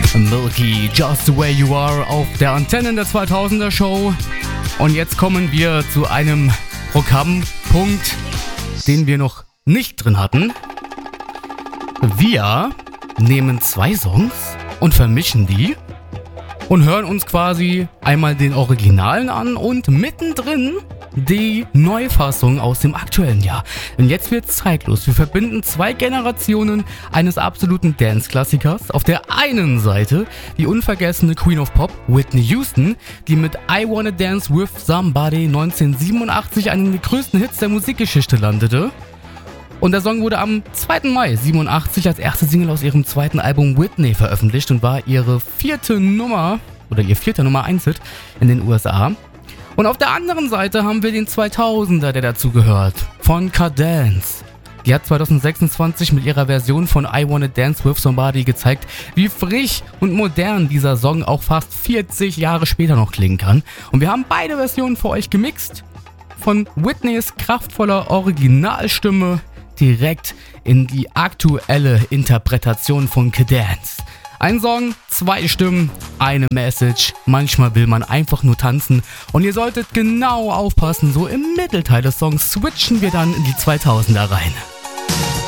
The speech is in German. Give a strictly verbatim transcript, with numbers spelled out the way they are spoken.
Milky, Just the Way You Are auf der Antenne der zweitausender Show. Und jetzt kommen wir zu einem Programmpunkt, den wir noch nicht drin hatten. Wir nehmen zwei Songs und vermischen die und hören uns quasi einmal den Originalen an und mittendrin die Neufassung aus dem aktuellen Jahr. Denn jetzt wird's zeitlos. Wir verbinden zwei Generationen eines absoluten Dance-Klassikers. Auf der einen Seite die unvergessene Queen of Pop, Whitney Houston, die mit I Wanna Dance With Somebody neunzehnhundertsiebenundachtzig einen der größten Hits der Musikgeschichte landete. Und der Song wurde am zweiten Mai siebenundachtzig als erste Single aus ihrem zweiten Album Whitney veröffentlicht und war ihre vierte Nummer oder ihr vierter Nummer eins Hit in den U S A. Und auf der anderen Seite haben wir den zweitausender, der dazu gehört, von Kadence. Die hat zwanzig sechsundzwanzig mit ihrer Version von I Wanna Dance With Somebody gezeigt, wie frisch und modern dieser Song auch fast vierzig Jahre später noch klingen kann. Und wir haben beide Versionen für euch gemixt. Von Whitneys kraftvoller Originalstimme direkt in die aktuelle Interpretation von Kadence. Ein Song, zwei Stimmen, eine Message. Manchmal will man einfach nur tanzen. Und ihr solltet genau aufpassen, so im Mittelteil des Songs switchen wir dann in die zweitausender rein.